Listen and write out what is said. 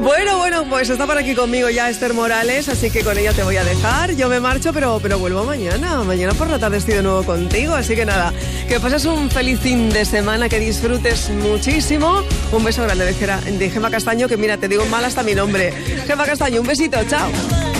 Bueno, pues está por aquí conmigo ya Esther Morales, así que con ella te voy a dejar. Yo me marcho, pero vuelvo mañana. Mañana por la tarde estoy de nuevo contigo, así que nada, que pases un feliz fin de semana, que disfrutes muchísimo. Un beso grande de Gema Castaño, que mira, te digo mal hasta mi nombre. Gema Castaño, un besito, chao.